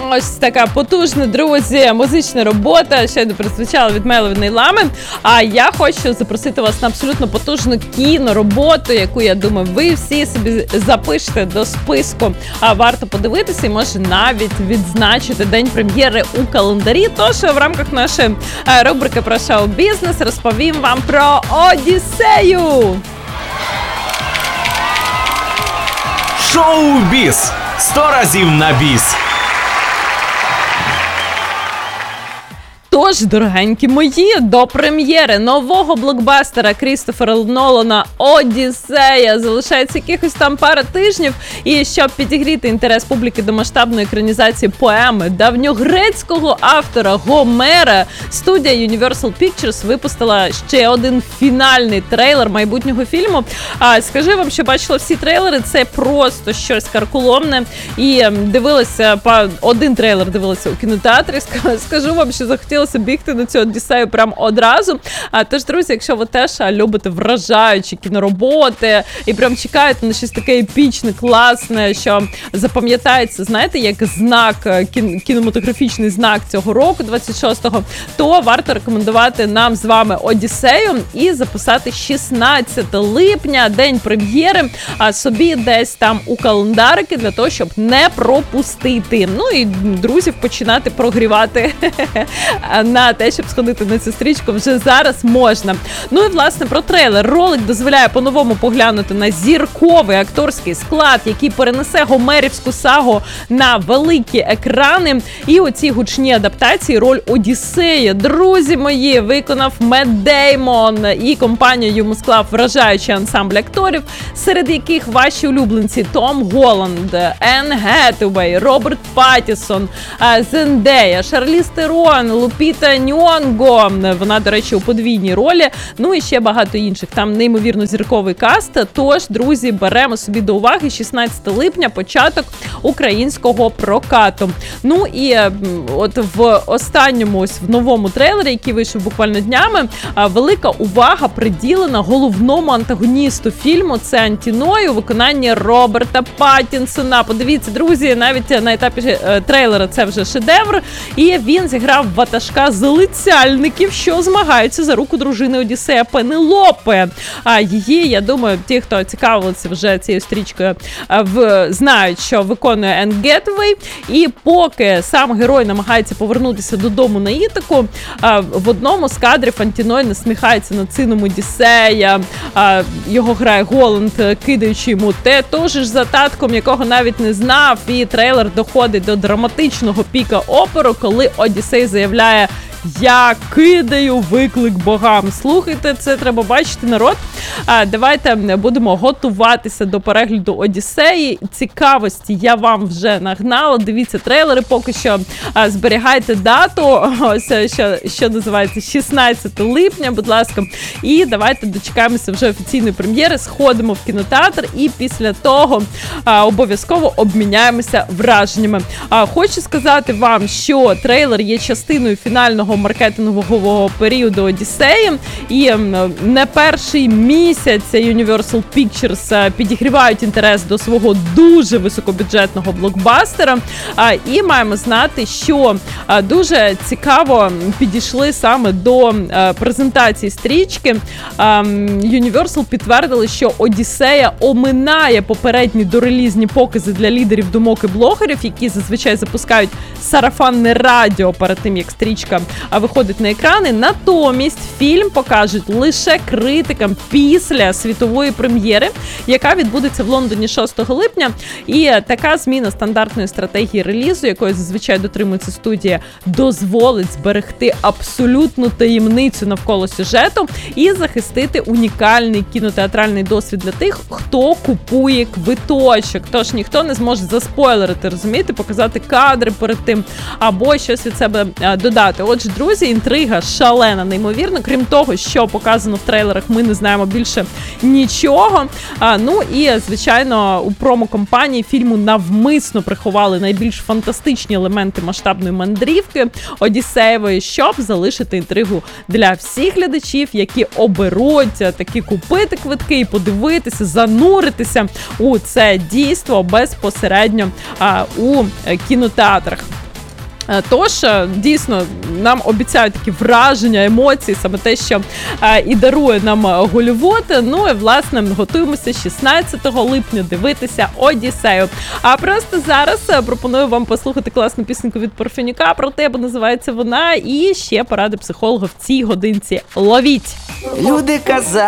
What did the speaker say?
Ось така потужна, друзі, музична робота, щойно прозвучала від Меловіни Лами. А я хочу запросити вас на абсолютно потужну кінороботу, яку, я думаю, ви всі собі запишете до списку. А варто подивитися і може навіть відзначити день прем'єри у календарі. Тож в рамках нашої рубрики про шоу-бізнес розповім вам про Одіссею. Шоу-біз. 100 разів на біс. Тож, дорогенькі мої, до прем'єри нового блокбастера Крістофера Нолана «Одіссея» залишається якихось там пара тижнів. І щоб підігріти інтерес публіки до масштабної екранізації поеми давньогрецького автора Гомера, студія Universal Pictures випустила ще один фінальний трейлер майбутнього фільму. Скажу вам, що бачила всі трейлери, це просто щось карколомне. І дивилася, один трейлер дивилася у кінотеатрі, скажу вам, що захотілося бігти на цю Одіссею прямо одразу. Тож, друзі, якщо ви теж любите вражаючі кінороботи і прям чекаєте на щось таке епічне, класне, що запам'ятається, знаєте, як знак, кінематографічний знак цього року, 26-го, то варто рекомендувати нам з вами Одіссею і записати 16 липня, день прем'єри, собі десь там у календарики для того, щоб не пропустити. Ну і друзів починати прогрівати на те, щоб сходити на цю стрічку вже зараз можна. Ну і, власне, про трейлер. Ролик дозволяє по-новому поглянути на зірковий акторський склад, який перенесе гомерівську сагу на великі екрани. І у цій гучній адаптації роль Одіссея, друзі мої, виконав Мет Деймон, і компанію йому склав вражаючий ансамбль акторів, серед яких ваші улюбленці Том Голланд, Енн Гетуей, Роберт Паттінсон, Зендея, Шарліз Терон, Лупіта Ньонго, вона, до речі, у подвійній ролі, ну і ще багато інших. Там неймовірно зірковий каст. Тож, друзі, беремо собі до уваги 16 липня, початок українського прокату. Ну і от в останньому, ось в новому трейлері, який вийшов буквально днями, велика увага приділена головному антагоністу фільму. Це Антіной у виконанні Роберта Паттінсона. Подивіться, друзі, навіть на етапі трейлера це вже шедевр. І він зіграв ватажка залицяльників, що змагаються за руку дружини Одіссея Пенелопи. Її, я думаю, ті, хто цікавилися вже цією стрічкою, знають, що виконує Енн Гетуей. І поки сам герой намагається повернутися додому на Ітаку, в одному з кадрів Антіной насміхається над сином Одіссея. Його грає Голланд, кидаючи йому те, тож ж за татком, якого навіть не знав. І трейлер доходить до драматичного піка опору, коли Одіссей заявляє: «Я кидаю виклик богам». Слухайте, це треба бачити, народ. Давайте будемо готуватися до перегляду Одіссеї. Цікавості я вам вже нагнала. Дивіться трейлери, поки що зберігайте дату. Ось, що називається, 16 липня, будь ласка. І давайте дочекаємося вже офіційної прем'єри, сходимо в кінотеатр і після того обов'язково обміняємося враженнями. Хочу сказати вам, що трейлер є частиною фінального маркетингового періоду Одіссеї, і не перший місяць Universal Pictures підігрівають інтерес до свого дуже високобюджетного блокбастера. І маємо знати, що дуже цікаво підійшли саме до презентації стрічки. Universal підтвердили, що Одіссея оминає попередні дорелізні покази для лідерів думок і блогерів, які зазвичай запускають сарафанне радіо перед тим, як стрічка виходить на екрани. Натомість фільм покажуть лише критикам після світової прем'єри, яка відбудеться в Лондоні 6 липня. І така зміна стандартної стратегії релізу, якої зазвичай дотримується студія, дозволить зберегти абсолютну таємницю навколо сюжету і захистити унікальний кінотеатральний досвід для тих, хто купує квиточок. Тож ніхто не зможе заспойлерити, розумієте, показати кадри перед тим або щось від себе додати. Отже, друзі, інтрига шалена, неймовірно. Крім того, що показано в трейлерах, ми не знаємо більше нічого. Ну і, звичайно, у промо-компанії фільму навмисно приховали найбільш фантастичні елементи масштабної мандрівки Одіссеєвої, щоб залишити інтригу для всіх глядачів, які оберуть таки купити квитки і подивитися, зануритися у це дійство безпосередньо у кінотеатрах. Тож, дійсно, нам обіцяють такі враження, емоції, саме те, що і дарує нам Голлівуд. Ну і, власне, готуємося 16 липня дивитися Одіссею. А просто зараз пропоную вам послухати класну пісеньку від Парфенюка про тебе, називається вона, і ще поради психолога в цій годинці. Ловіть! Люди казали,